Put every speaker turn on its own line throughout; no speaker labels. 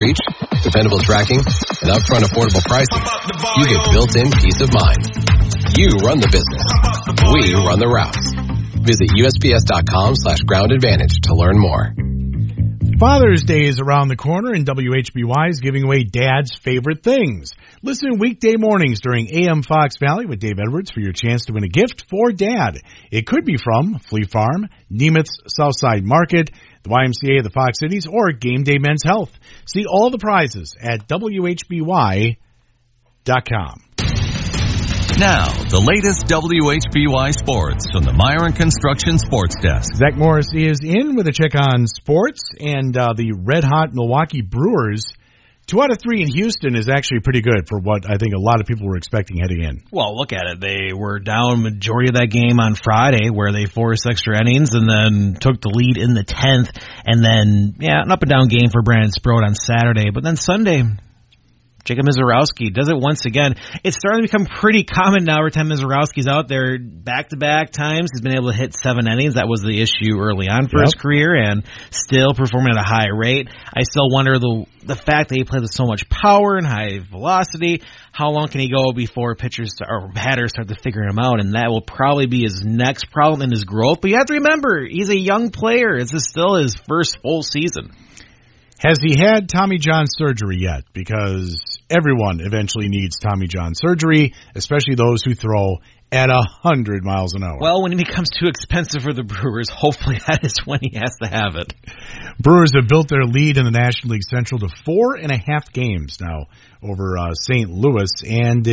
reach, dependable tracking, and upfront affordable pricing, you get built-in peace of mind. You run the business. We run the routes. Visit USPS.com/Ground Advantage to learn more.
Father's Day is around the corner, and WHBY is giving away Dad's favorite things. Listen weekday mornings during AM Fox Valley with Dave Edwards for your chance to win a gift for Dad. It could be from Flea Farm, Nemeth's Southside Market, the YMCA of the Fox Cities, or Game Day Men's Health. See all the prizes at WHBY.com.
Now, the latest WHBY sports from the Myron Construction Sports Desk.
Zach Morris is in with a check on sports, and the red-hot Milwaukee Brewers. 2 out of 3 in Houston is actually pretty good for what I think a lot of people were expecting heading in.
Well, look at it. They were down majority of that game on Friday where they forced extra innings and then took the lead in the 10th. And then, an up-and-down game for Brandon Sproat on Saturday. But then Sunday, Jacob Mizorowski does it once again. It's starting to become pretty common now every time Mizorowski's out there back-to-back times. He's been able to hit 7 innings. That was the issue early on for his career, and still performing at a high rate. I still wonder the fact that he plays with so much power and high velocity, how long can he go before pitchers or batters start to figure him out? And that will probably be his next problem in his growth. But you have to remember, he's a young player. This is still his first full season.
Has he had Tommy John surgery yet? Because everyone eventually needs Tommy John surgery, especially those who throw at 100 miles an hour.
Well, when it becomes too expensive for the Brewers, hopefully that is when he has to have it.
Brewers have built their lead in the National League Central to 4.5 games now over St. Louis, and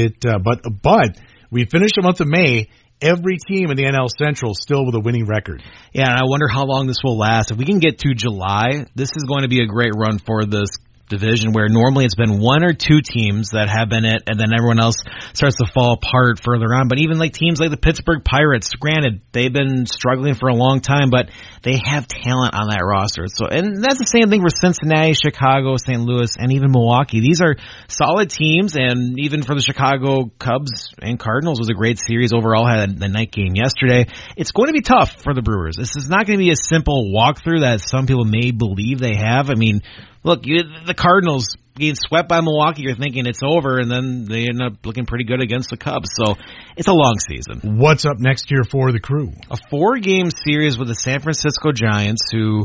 but we finished the month of May. Every team in the NL Central still with a winning record.
Yeah, and I wonder how long this will last. If we can get to July, this is going to be a great run for this division where normally it's been 1 or 2 teams that have been it, and then everyone else starts to fall apart further on. But even like teams like the Pittsburgh Pirates, granted, they've been struggling for a long time, but they have talent on that roster. And that's the same thing for Cincinnati, Chicago, St. Louis, and even Milwaukee. These are solid teams, and even for the Chicago Cubs and Cardinals was a great series overall. Had the night game yesterday. It's going to be tough for the Brewers. This is not going to be a simple walkthrough that some people may believe they have. I mean, look, the Cardinals getting swept by Milwaukee, you're thinking it's over, and then they end up looking pretty good against the Cubs. So it's a long season.
What's up next year for the Crew?
A 4-game series with the San Francisco Giants, who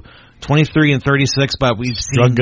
23-36, but we've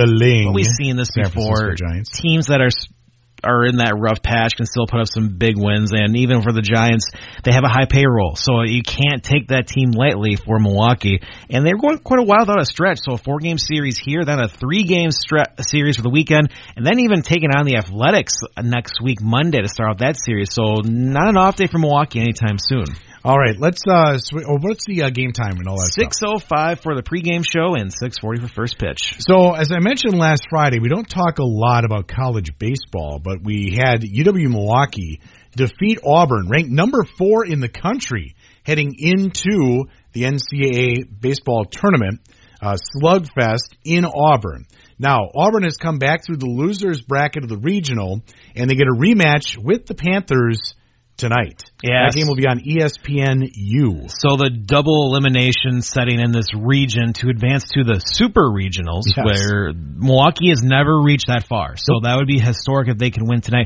seen this before. Teams that are in that rough patch can still put up some big wins, and even for the Giants, they have a high payroll, so you can't take that team lightly for Milwaukee. And they're going quite a while without a stretch, so a 4-game series here, then a 3-game series for the weekend, and then even taking on the Athletics next week, Monday, to start off that series. So not an off day for Milwaukee anytime soon.
All right, let's what's the game time and all that
6:05 for the pregame show and 6:40 for first pitch.
So, as I mentioned last Friday, we don't talk a lot about college baseball, but we had UW-Milwaukee defeat Auburn, ranked number 4 in the country, heading into the NCAA baseball tournament, slugfest in Auburn. Now, Auburn has come back through the losers bracket of the regional, and they get a rematch with the Panthers tonight.
Yes.
That game will be on ESPNU.
So the double elimination setting in this region to advance to the super regionals, where Milwaukee has never reached that far. So that would be historic if they can win tonight.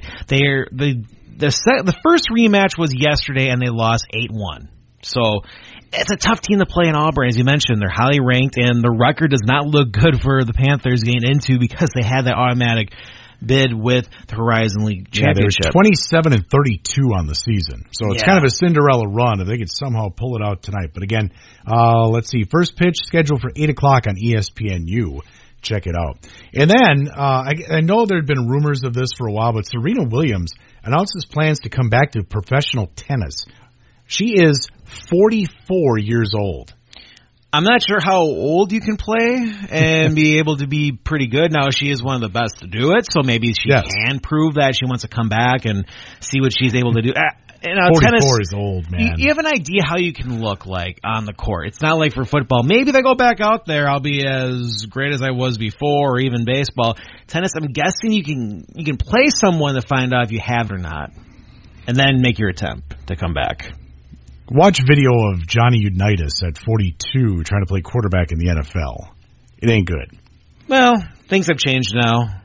The first rematch was yesterday, and they lost 8-1. So it's a tough team to play in Auburn, as you mentioned. They're highly ranked, and the record does not look good for the Panthers getting into because they had that automatic bid with the Horizon League Championship.
They were 27-32 on the season. So it's kind of a Cinderella run if they could somehow pull it out tonight. But again, let's see. First pitch scheduled for 8 o'clock on ESPNU. Check it out. And then, I know there had been rumors of this for a while, but Serena Williams announces plans to come back to professional tennis. She is 44 years old.
I'm not sure how old you can play and be able to be pretty good. Now, she is one of the best to do it, so maybe she can prove that she wants to come back and see what she's able to do.
44
tennis
is old, man.
You have an idea how you can look like on the court. It's not like for football. Maybe if I go back out there, I'll be as great as I was before, or even baseball. Tennis, I'm guessing you can play someone to find out if you have it or not, and then make your attempt to come back.
Watch video of Johnny Unitas at 42 trying to play quarterback in the NFL. It ain't good.
Well, things have changed now.